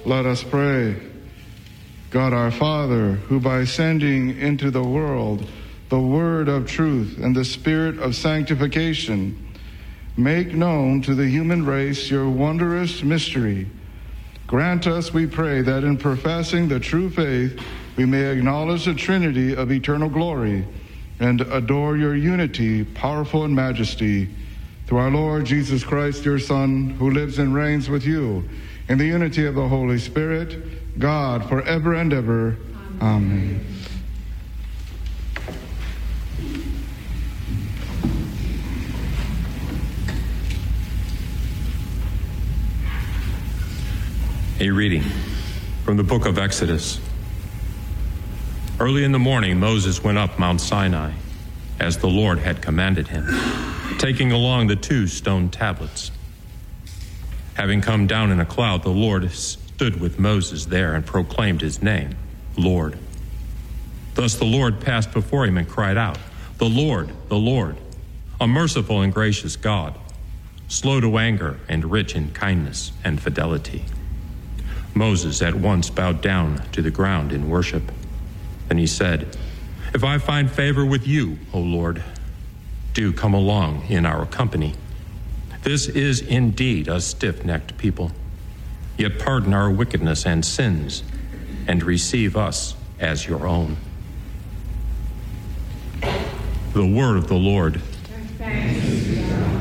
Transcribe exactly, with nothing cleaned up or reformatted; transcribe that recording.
Let us pray. God our Father, who by sending into the world the word of truth and the spirit of sanctification, make known to the human race your wondrous mystery, grant us, we pray, that in professing the true faith, we may acknowledge the Trinity of eternal glory and adore your unity, powerful in majesty, through our Lord Jesus Christ, your Son, who lives and reigns with you in the unity of the Holy Spirit, God, forever and ever. Amen. Amen. A reading from the book of Exodus. Early in the morning, Moses went up Mount Sinai, as the Lord had commanded him, taking along the two stone tablets. Having come down in a cloud, the Lord stood with Moses there and proclaimed his name, Lord. Thus the Lord passed before him and cried out, The Lord, the Lord, a merciful and gracious God, slow to anger and rich in kindness and fidelity. Moses at once bowed down to the ground in worship. Then he said, If I find favor with you, O Lord, do come along in our company. This is indeed a stiff-necked people. Yet pardon our wickedness and sins, and receive us as your own. The word of the Lord.